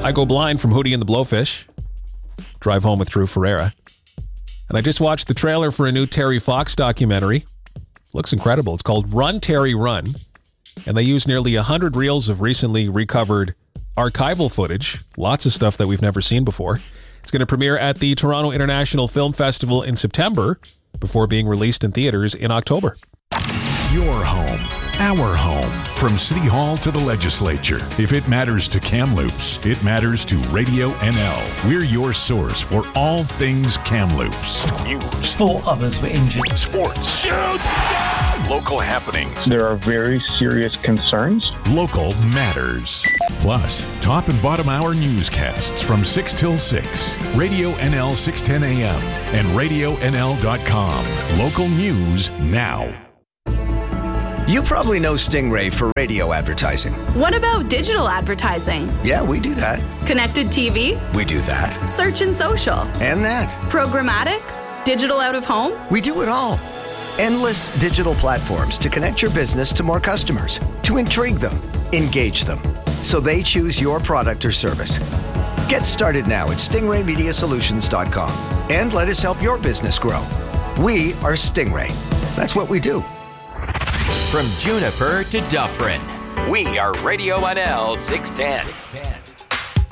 I Go Blind from Hootie and the Blowfish. Drive Home with Drew Ferreira. And I just watched the trailer for a new Terry Fox documentary. Looks incredible. It's called Run, Terry, Run. And they use nearly 100 reels of recently recovered archival footage. Lots of stuff that we've never seen before. It's going to premiere at the Toronto International Film Festival in September before being released in theaters in October. Your home, our home. From City Hall to the Legislature. If it matters to Kamloops, it matters to Radio NL. We're your source for all things Kamloops. News. 4 others were injured. Sports. Shoot! Local happenings. There are very serious concerns. Local matters. Plus, top and bottom hour newscasts from 6 till 6. Radio NL 610 AM and RadioNL.com. Local news now. You probably know Stingray for radio advertising. What about digital advertising? Yeah, we do that. Connected TV? We do that. Search and social? And that. Programmatic? Digital out of home? We do it all. Endless digital platforms to connect your business to more customers, to intrigue them, engage them, so they choose your product or service. Get started now at stingraymediasolutions.com and let us help your business grow. We are Stingray. That's what we do. From Juniper to Dufferin, we are Radio NL 610.